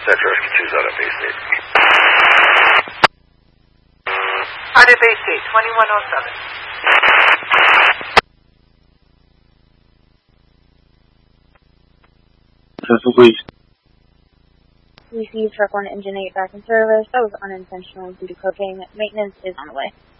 Central Rescue 2's out at Bay State. Out at Bay State, 2107. Central Police. Received truck 1 engine 8 back in service. That was unintentional due to cocaine. Maintenance is on the way.